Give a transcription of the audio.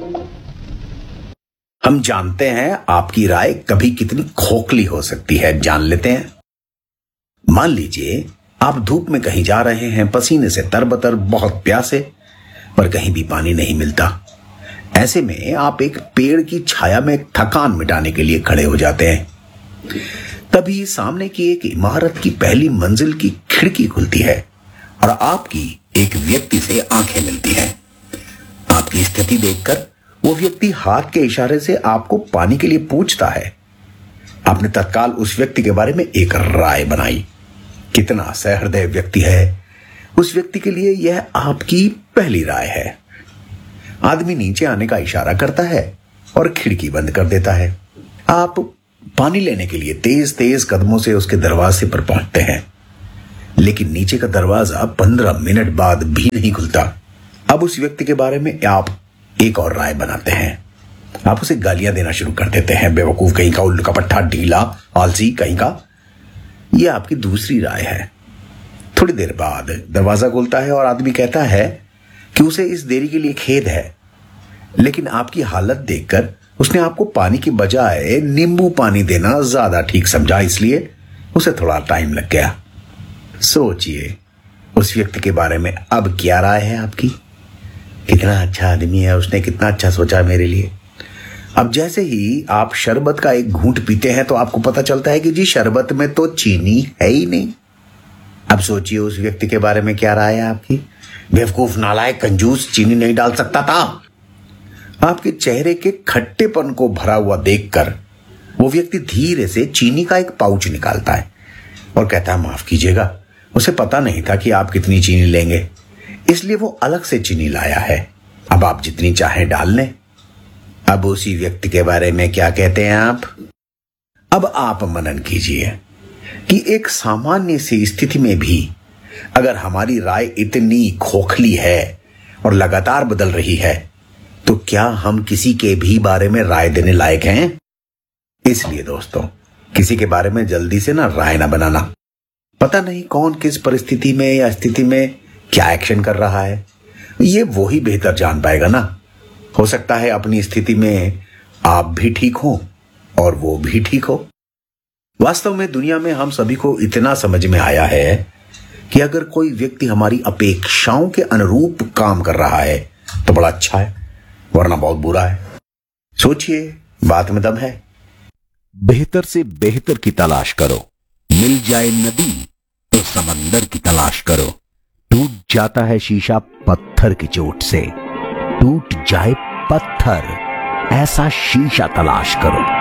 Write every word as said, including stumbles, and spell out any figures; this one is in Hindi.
हम जानते हैं आपकी राय कभी कितनी खोखली हो सकती है, जान लेते हैं। मान लीजिए आप धूप में कहीं जा रहे हैं, पसीने से तरबतर, बहुत प्यासे, पर कहीं भी पानी नहीं मिलता। ऐसे में आप एक पेड़ की छाया में थकान मिटाने के लिए खड़े हो जाते हैं। तभी सामने की एक इमारत की पहली मंजिल की खिड़की खुलती है और आपकी एक व्यक्ति से आंखें मिलती हैं। आपकी स्थिति देखकर वो व्यक्ति हाथ के इशारे से आपको पानी के लिए पूछता है। आपने तत्काल उस व्यक्ति के बारे में एक राय बनाई। कितना सहृदय व्यक्ति है, उस व्यक्ति के लिए यह आपकी पहली राय है। आदमी नीचे आने का इशारा करता है और खिड़की बंद कर देता है। आप पानी लेने के लिए तेज तेज कदमों से उसके दरवाजे पर पहुंचते हैं, लेकिन नीचे का दरवाजा पंद्रह मिनट बाद भी नहीं खुलता। अब उस व्यक्ति के बारे में आप एक और राय बनाते हैं। आप उसे गालियां देना शुरू कर देते हैं। बेवकूफ कहीं का, उल्लू का पट्टा, ढीला, आलसी कहीं का। यह आपकी दूसरी राय है। थोड़ी देर बाद दरवाजा खुलता है और आदमी कहता है कि उसे इस देरी के लिए खेद है, लेकिन आपकी हालत देखकर उसने आपको पानी की बजाय नींबू पानी देना ज्यादा ठीक समझा, इसलिए उसे थोड़ा टाइम लग गया। सोचिए उस व्यक्ति के बारे में अब क्या राय है आपकी। कितना अच्छा आदमी है, उसने कितना अच्छा सोचा मेरे लिए। अब जैसे ही आप शरबत का एक घूंट पीते हैं तो आपको पता चलता है कि जी शरबत में तो चीनी है ही नहीं। अब सोचिए उस व्यक्ति के बारे में क्या राय है आपकी। बेवकूफ, नालायक, कंजूस, चीनी नहीं डाल सकता था। आपके चेहरे के खट्टेपन को भरा हुआ देखकर वो व्यक्ति धीरे से चीनी का एक पाउच निकालता है और कहता है, माफ कीजिएगा, उसे पता नहीं था कि आप कितनी चीनी लेंगे, इसलिए वो अलग से चीनी लाया है। अब आप जितनी चाहें डाल लें। अब उसी व्यक्ति के बारे में क्या कहते हैं आप। अब आप मनन कीजिए कि एक सामान्य सी स्थिति में भी अगर हमारी राय इतनी खोखली है और लगातार बदल रही है, तो क्या हम किसी के भी बारे में राय देने लायक हैं। इसलिए दोस्तों, किसी के बारे में जल्दी से ना राय ना बनाना। पता नहीं कौन किस परिस्थिति में या स्थिति में क्या एक्शन कर रहा है, ये वो ही बेहतर जान पाएगा ना। हो सकता है अपनी स्थिति में आप भी ठीक हो और वो भी ठीक हो। वास्तव में दुनिया में हम सभी को इतना समझ में आया है कि अगर कोई व्यक्ति हमारी अपेक्षाओं के अनुरूप काम कर रहा है तो बड़ा अच्छा है, वरना बहुत बुरा है। सोचिए, बात में दम है। बेहतर से बेहतर की तलाश करो। मिल जाए नदी तो समंदर की तलाश करो। टूट जाता है शीशा पत्थर की चोट से। टूट जाए पत्थर, ऐसा शीशा तलाश करो।